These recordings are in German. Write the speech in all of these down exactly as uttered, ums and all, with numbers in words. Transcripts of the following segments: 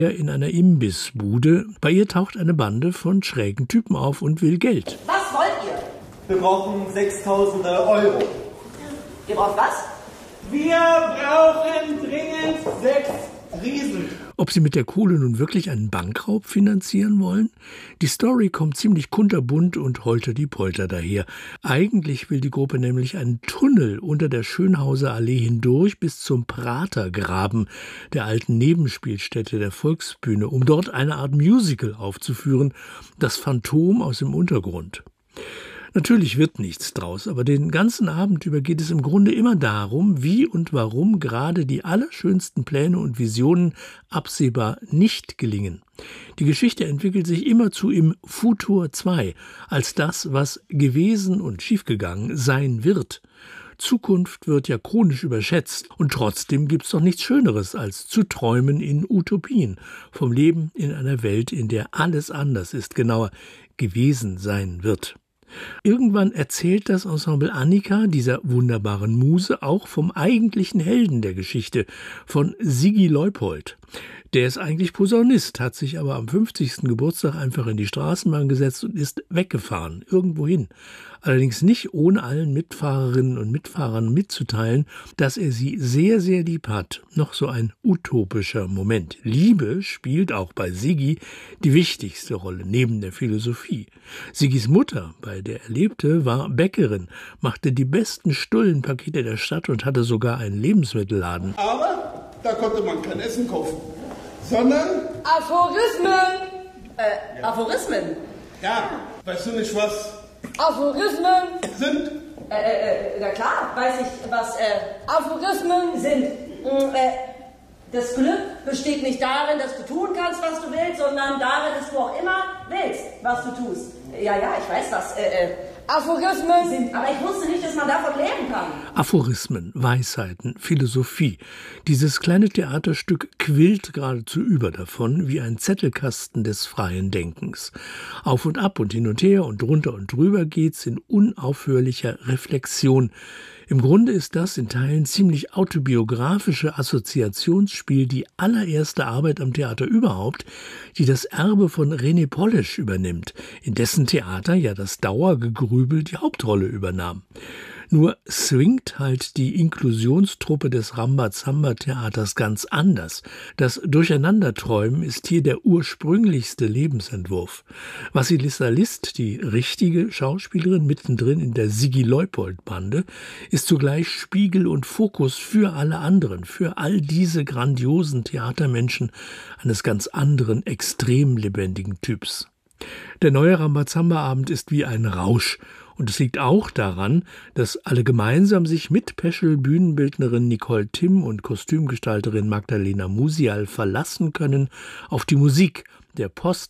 in einer Imbissbude. Bei ihr taucht eine Bande von schrägen Typen auf und will Geld. Was wollt ihr? Wir brauchen sechstausend Euro. Ihr braucht was? Wir brauchen dringend sechs Riesen. Ob sie mit der Kohle nun wirklich einen Bankraub finanzieren wollen? Die Story kommt ziemlich kunterbunt und holter-die-polter daher. Eigentlich will die Gruppe nämlich einen Tunnel unter der Schönhauser Allee hindurch bis zum Pratergraben, der alten Nebenspielstätte der Volksbühne, um dort eine Art Musical aufzuführen, das Phantom aus dem Untergrund. Natürlich wird nichts draus, aber den ganzen Abend über geht es im Grunde immer darum, wie und warum gerade die allerschönsten Pläne und Visionen absehbar nicht gelingen. Die Geschichte entwickelt sich immerzu im Futur zwei, als das, was gewesen und schiefgegangen sein wird. Zukunft wird ja chronisch überschätzt und trotzdem gibt's doch nichts Schöneres als zu träumen in Utopien, vom Leben in einer Welt, in der alles anders ist, genauer gewesen sein wird. Irgendwann erzählt das Ensemble Annika, dieser wunderbaren Muse, auch vom eigentlichen Helden der Geschichte, von Sigi Leupold. Der ist eigentlich Posaunist, hat sich aber am fünfzigsten Geburtstag einfach in die Straßenbahn gesetzt und ist weggefahren, irgendwohin. Allerdings nicht ohne allen Mitfahrerinnen und Mitfahrern mitzuteilen, dass er sie sehr, sehr lieb hat. Noch so ein utopischer Moment. Liebe spielt auch bei Sigi die wichtigste Rolle, neben der Philosophie. Sigis Mutter, bei der er lebte, war Bäckerin, machte die besten Stullenpakete der Stadt und hatte sogar einen Lebensmittelladen. Aber da konnte man kein Essen kaufen, sondern Aphorismen. Äh, Aphorismen? Ja, weißt du nicht, was Aphorismen sind? Äh, äh, na klar, weiß ich, was äh, Aphorismen sind. Äh, das Glück besteht nicht darin, dass du tun kannst, was du willst, sondern darin, dass du auch immer willst, was du tust. Ja, ja, ich weiß das. Äh, äh, Aphorismen sind, aber ich wusste nicht, dass man davon leben kann. Aphorismen, Weisheiten, Philosophie. Dieses kleine Theaterstück quillt geradezu über davon, wie ein Zettelkasten des freien Denkens. Auf und ab und hin und her und drunter und drüber geht's in unaufhörlicher Reflexion. Im Grunde ist das in Teilen ziemlich autobiografische Assoziationsspiel die allererste Arbeit am Theater überhaupt, die das Erbe von René Polish übernimmt, in dessen Theater ja das Dauergegrübel die Hauptrolle übernahm. Nur swingt halt die Inklusionstruppe des Rambazamba-Theaters ganz anders. Das Durcheinanderträumen ist hier der ursprünglichste Lebensentwurf. Vassilissa List, die richtige Schauspielerin mittendrin in der Sigi-Leupold-Bande, ist zugleich Spiegel und Fokus für alle anderen, für all diese grandiosen Theatermenschen eines ganz anderen, extrem lebendigen Typs. Der neue Rambazamba-Abend ist wie ein Rausch. Und es liegt auch daran, dass alle gemeinsam sich mit Peschel-Bühnenbildnerin Nicole Timm und Kostümgestalterin Magdalena Musial verlassen können auf die Musik der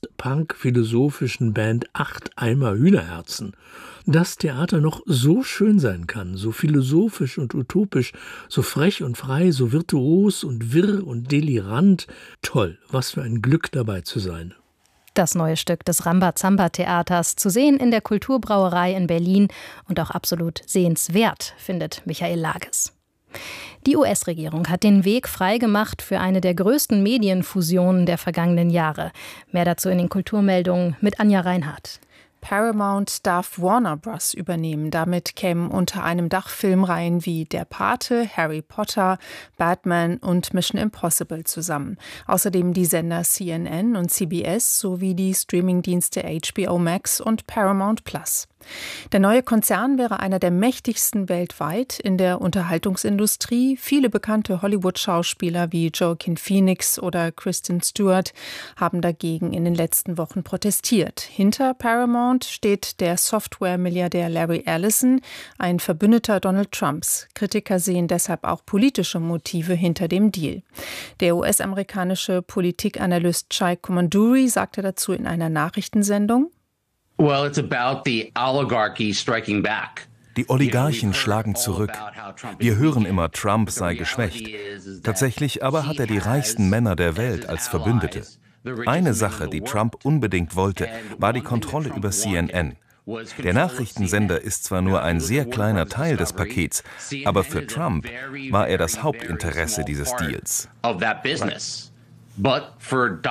Post-Punk-philosophischen Band Acht Eimer Hühnerherzen. Dass Theater noch so schön sein kann, so philosophisch und utopisch, so frech und frei, so virtuos und wirr und delirant. Toll, was für ein Glück dabei zu sein. Das neue Stück des Rambazamba-Theaters zu sehen in der Kulturbrauerei in Berlin und auch absolut sehenswert, findet Michael Lages. Die U S-Regierung hat den Weg freigemacht für eine der größten Medienfusionen der vergangenen Jahre. Mehr dazu in den Kulturmeldungen mit Anja Reinhardt. Paramount darf Warner Bros. Übernehmen. Damit kämen unter einem Dach Filmreihen wie Der Pate, Harry Potter, Batman und Mission Impossible zusammen. Außerdem die Sender C N N und C B S sowie die Streamingdienste H B O Max und Paramount Plus. Der neue Konzern wäre einer der mächtigsten weltweit in der Unterhaltungsindustrie. Viele bekannte Hollywood-Schauspieler wie Joaquin Phoenix oder Kristen Stewart haben dagegen in den letzten Wochen protestiert. Hinter Paramount steht der Software-Milliardär Larry Ellison, ein Verbündeter Donald Trumps. Kritiker sehen deshalb auch politische Motive hinter dem Deal. Der U S-amerikanische Politikanalyst Chai Komanduri sagte dazu in einer Nachrichtensendung: Well, it's about the oligarchy striking back. Die Oligarchen schlagen zurück. Wir hören immer, Trump sei geschwächt. Tatsächlich aber hat er die reichsten Männer der Welt als Verbündete. Eine Sache, die Trump unbedingt wollte, war die Kontrolle über C N N. Der Nachrichtensender ist zwar nur ein sehr kleiner Teil des Pakets, aber für Trump war er das Hauptinteresse dieses Deals. But for